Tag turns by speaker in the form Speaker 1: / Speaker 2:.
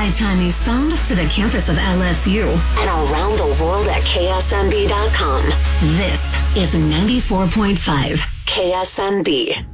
Speaker 1: iTime is found to the campus of LSU and around the world at ksnb.com. This is 94.5 KSNB.